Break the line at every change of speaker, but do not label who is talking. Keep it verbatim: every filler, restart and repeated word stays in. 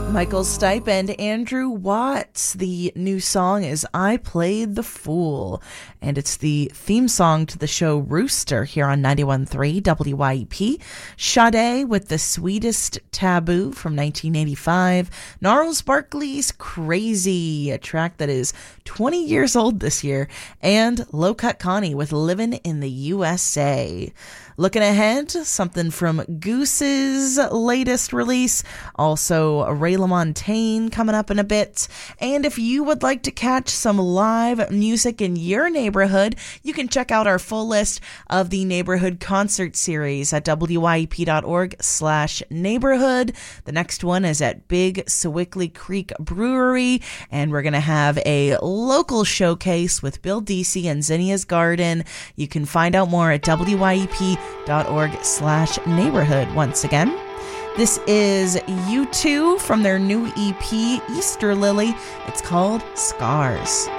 Michael Stipe and Andrew Watts. The new song is I Played the Fool, and it's the theme song to the show Rooster here on ninety-one point three W Y E P. Sade with The Sweetest Taboo from nineteen eighty-five. Gnarls Barkley's Crazy, a track that is twenty years old this year. And Low Cut Connie with Livin' in the U S A. Looking ahead, something from Goose's latest release. Also, Ray LaMontagne coming up in a bit. And if you would like to catch some live music in your neighborhood, you can check out our full list of the Neighborhood Concert Series at W Y E P dot org slash neighborhood. The next one is at Big Sewickley Creek Brewery, and we're going to have a local showcase with Bill Deasy and Zinnia's Garden. You can find out more at W Y E P dot org slash neighborhood. Once again, this is U two from their new E P Easter Lily. It's called Scars.